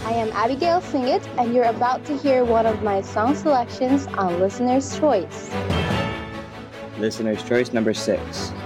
I am Abigail Singit, and you're about to hear one of my song selections on Listener's Choice. Listener's Choice number 6.